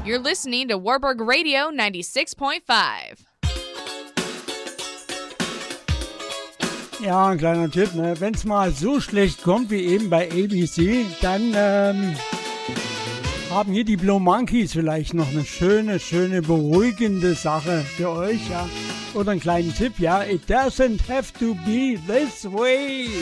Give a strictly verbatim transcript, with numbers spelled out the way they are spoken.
You're listening to Warburg Radio ninety-six point five. Ja, ein kleiner Tipp, ne? Wenn es mal so schlecht kommt wie eben bei A B C, dann ähm, haben hier die Blue Monkeys vielleicht noch eine schöne, schöne, beruhigende Sache für euch, ja. Oder einen kleinen Tipp, ja. It doesn't have to be this way.